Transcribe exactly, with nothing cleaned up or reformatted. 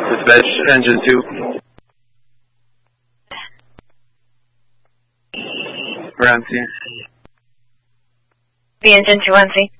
Dispatch engine two. We're on scene. The engine two on scene.